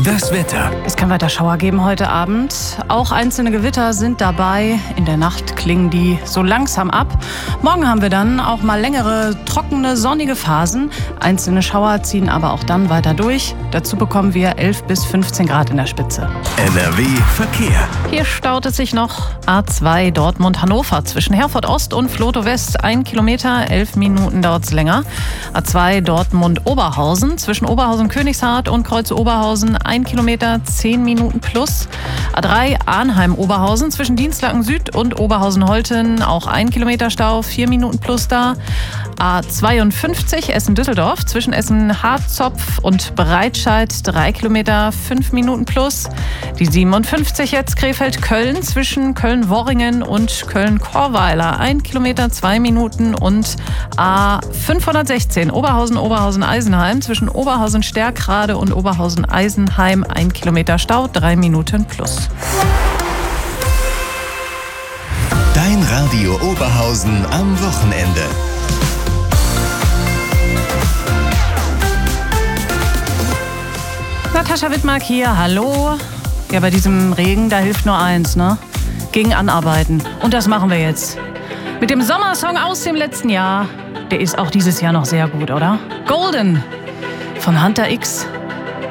Das Wetter. Es kann weiter Schauer geben heute Abend. Auch einzelne Gewitter sind dabei. In der Nacht klingen die so langsam ab. Morgen haben wir dann auch mal längere, trockene, sonnige Phasen. Einzelne Schauer ziehen aber auch dann weiter durch. Dazu bekommen wir 11 bis 15 Grad in der Spitze. NRW Verkehr. Hier staut es sich noch. A2 Dortmund-Hannover zwischen Herford Ost und Vlotho West. 1 Kilometer, 11 Minuten dauert es länger. A2 Dortmund-Oberhausen zwischen Oberhausen-Königshardt und Kreuz Oberhausen. 1 Kilometer, 10 Minuten plus. A3 Arnheim-Oberhausen zwischen Dienstlaken Süd und Oberhausen-Holten. Auch 1 Kilometer Stau, 4 Minuten plus da. A52 Essen-Düsseldorf zwischen Essen-Harzopf und Breitscheid. 3 Kilometer, 5 Minuten plus. Die 57 jetzt Krefeld-Köln zwischen Köln-Worringen und Köln-Korweiler. 1 Kilometer, 2 Minuten. Und A516 Oberhausen-Eisenheim zwischen Oberhausen-Stärkrade und Oberhausen-Eisenheim. 1 Kilometer Stau, 3 Minuten plus. Dein Radio Oberhausen am Wochenende. Natascha Wittmark hier, hallo. Ja, bei diesem Regen, da hilft nur eins, ne? Gegen anarbeiten. Und das machen wir jetzt. Mit dem Sommersong aus dem letzten Jahr. Der ist auch dieses Jahr noch sehr gut, oder? Golden von Hunter X.